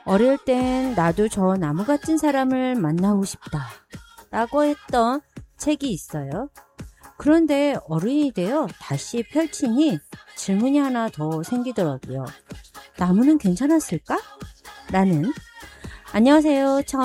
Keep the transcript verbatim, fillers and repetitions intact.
어릴 땐 나도 저 나무 같은 사람을 만나고 싶다 라고 했던 책이 있어요. 그런데 어른이 되어 다시 펼치니 질문이 하나 더 생기더라고요. 나무는 괜찮았을까? 라는. 안녕하세요.